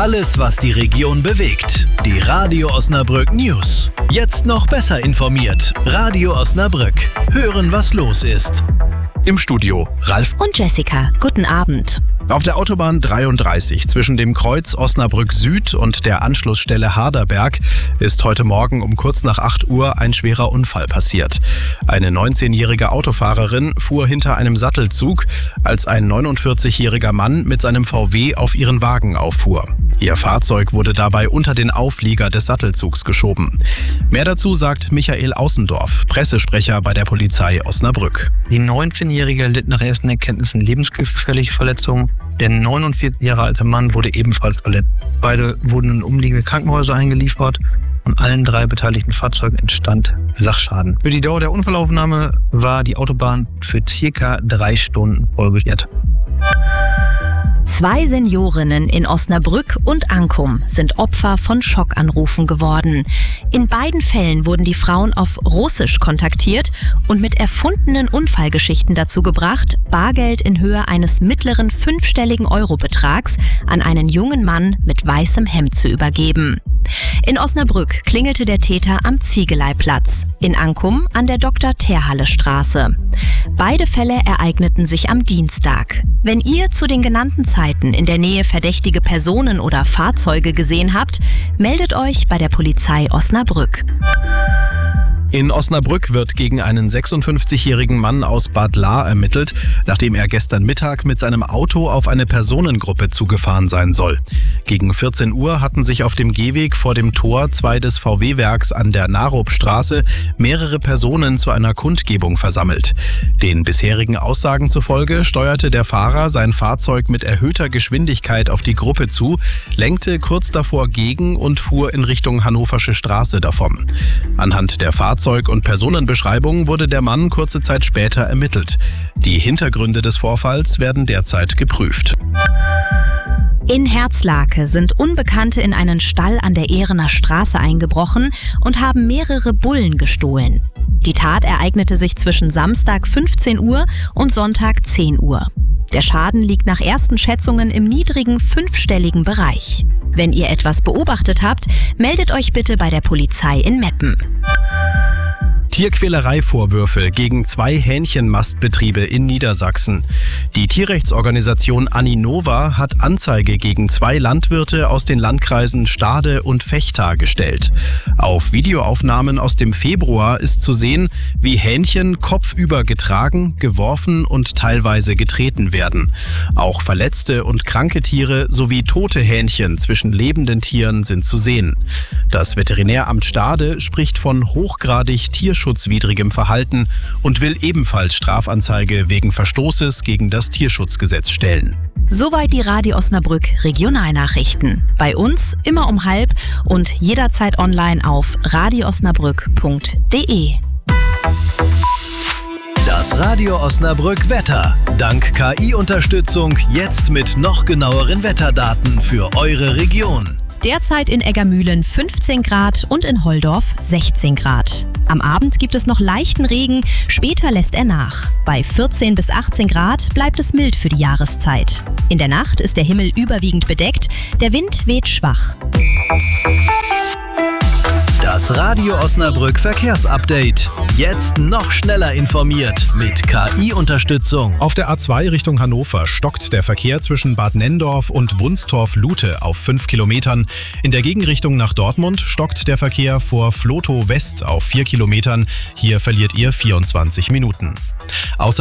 Alles, was die Region bewegt. Die Radio Osnabrück News. Jetzt noch besser informiert. Radio Osnabrück. Hören, was los ist. Im Studio Ralf und Jessica. Guten Abend. Auf der Autobahn 33 zwischen dem Kreuz Osnabrück Süd und der Anschlussstelle Harderberg ist heute Morgen um kurz nach 8 Uhr ein schwerer Unfall passiert. Eine 19-jährige Autofahrerin fuhr hinter einem Sattelzug, als ein 49-jähriger Mann mit seinem VW auf ihren Wagen auffuhr. Ihr Fahrzeug wurde dabei unter den Auflieger des Sattelzugs geschoben. Mehr dazu sagt Michael Außendorf, Pressesprecher bei der Polizei Osnabrück. Die 19-Jährige litt nach ersten Erkenntnissen lebensgefährliche Verletzungen. Der 49 Jahre alte Mann wurde ebenfalls verletzt. Beide wurden in umliegende Krankenhäuser eingeliefert. Von allen 3 beteiligten Fahrzeugen entstand Sachschaden. Für die Dauer der Unfallaufnahme war die Autobahn für ca. 3 Stunden vollgesperrt. 2 Seniorinnen in Osnabrück und Ankum sind Opfer von Schockanrufen geworden. In beiden Fällen wurden die Frauen auf Russisch kontaktiert und mit erfundenen Unfallgeschichten dazu gebracht, Bargeld in Höhe eines mittleren 5-stelligen Eurobetrags an einen jungen Mann mit weißem Hemd zu übergeben. In Osnabrück klingelte der Täter am Ziegeleiplatz, in Ankum an der Dr.-Terhalle-Straße. Beide Fälle ereigneten sich am Dienstag. Wenn ihr zu den genannten Zeiten in der Nähe verdächtige Personen oder Fahrzeuge gesehen habt, meldet euch bei der Polizei Osnabrück. In Osnabrück wird gegen einen 56-jährigen Mann aus Bad Lahr ermittelt, nachdem er gestern Mittag mit seinem Auto auf eine Personengruppe zugefahren sein soll. Gegen 14 Uhr hatten sich auf dem Gehweg vor dem Tor 2 des VW-Werks an der Narupstraße mehrere Personen zu einer Kundgebung versammelt. Den bisherigen Aussagen zufolge steuerte der Fahrer sein Fahrzeug mit erhöhter Geschwindigkeit auf die Gruppe zu, lenkte kurz davor gegen und fuhr in Richtung Hannoversche Straße davon. Anhand der Fahrzeug- und Personenbeschreibung wurde der Mann kurze Zeit später ermittelt. Die Hintergründe des Vorfalls werden derzeit geprüft. In Herzlake sind Unbekannte in einen Stall an der Ehrener Straße eingebrochen und haben mehrere Bullen gestohlen. Die Tat ereignete sich zwischen Samstag 15 Uhr und Sonntag 10 Uhr. Der Schaden liegt nach ersten Schätzungen im niedrigen 5-stelligen Bereich. Wenn ihr etwas beobachtet habt, meldet euch bitte bei der Polizei in Meppen. Tierquälereivorwürfe gegen 2 Hähnchenmastbetriebe in Niedersachsen. Die Tierrechtsorganisation Aninova hat Anzeige gegen 2 Landwirte aus den Landkreisen Stade und Vechta gestellt. Auf Videoaufnahmen aus dem Februar ist zu sehen, wie Hähnchen kopfüber getragen, geworfen und teilweise getreten werden. Auch verletzte und kranke Tiere sowie tote Hähnchen zwischen lebenden Tieren sind zu sehen. Das Veterinäramt Stade spricht von hochgradig tierschutzwidrigem Verhalten und will ebenfalls Strafanzeige wegen Verstoßes gegen das Tierschutzgesetz stellen. Soweit die Radio Osnabrück Regionalnachrichten. Bei uns immer um 12:30 und jederzeit online auf radioosnabrück.de. Das Radio Osnabrück Wetter. Dank KI-Unterstützung jetzt mit noch genaueren Wetterdaten für eure Region. Derzeit in Eggermühlen 15 Grad und in Holdorf 16 Grad. Am Abend gibt es noch leichten Regen, später lässt er nach. Bei 14 bis 18 Grad bleibt es mild für die Jahreszeit. In der Nacht ist der Himmel überwiegend bedeckt, der Wind weht schwach. Das Radio Osnabrück Verkehrsupdate. Jetzt noch schneller informiert mit KI-Unterstützung. Auf der A2 Richtung Hannover stockt der Verkehr zwischen Bad Nenndorf und Wunstorf-Lute auf 5 Kilometern. In der Gegenrichtung nach Dortmund stockt der Verkehr vor Flotow West auf 4 Kilometern. Hier verliert ihr 24 Minuten.